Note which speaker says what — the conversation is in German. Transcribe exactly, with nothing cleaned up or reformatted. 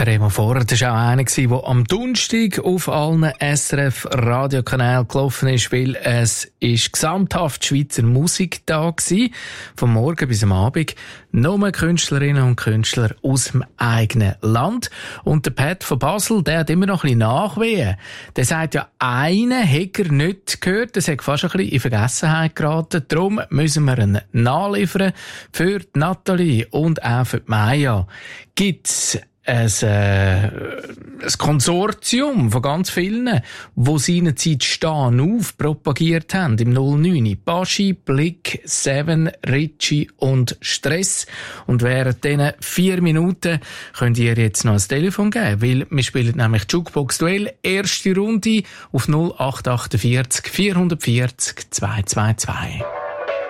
Speaker 1: Der Remo Vorer, das war auch einer, der am Donnerstag auf allen S R F-Radiokanälen gelaufen ist, weil es ist gesamthaft Schweizer Musik da war, vom Morgen bis am Abend. Nur Künstlerinnen und Künstler aus dem eigenen Land. Und der Pat von Basel, der hat immer noch ein bisschen Nachwehen. Der sagt ja, einen hätte er nicht gehört, das hat fast ein bisschen in Vergessenheit geraten. Darum müssen wir ihn nachliefern für die Nathalie und auch für die Maya. Gibt's ein, äh, ein Konsortium von ganz vielen, die seinerzeit Stehen auf propagiert haben im null neun. Baschi, Blick, Seven, Ritchie und Stress. Und während diesen vier Minuten könnt ihr jetzt noch ein Telefon geben, weil wir spielen nämlich Jukebox Duell, erste Runde auf null acht acht vier vier vier null zwei zwei zwei.